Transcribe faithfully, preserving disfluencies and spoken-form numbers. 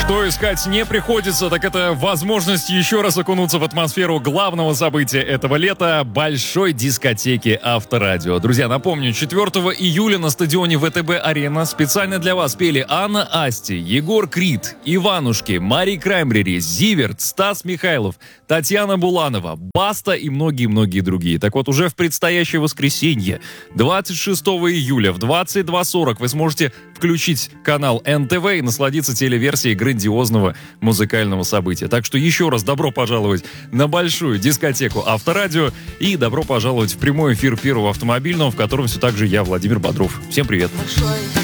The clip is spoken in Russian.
Что искать не приходится, так это возможность еще раз окунуться в атмосферу главного события этого лета – большой дискотеки Авторадио. Друзья, напомню, четвёртого июля на стадионе ВТБ-Арена специально для вас пели Анна Асти, Егор Крид, Иванушки, Мари Краймбрери, Зиверт, Стас Михайлов, Татьяна Буланова, Баста и многие-многие другие. Так вот, уже в предстоящее воскресенье, двадцать шестого июля в двадцать два сорок вы сможете включить канал эн тэ вэ и насладиться телеверсией грандиозного музыкального события. Так что еще раз добро пожаловать на большую дискотеку Авторадио и добро пожаловать в прямой эфир Первого автомобильного, в котором все так же я, Владимир Бодров. Всем привет! Большой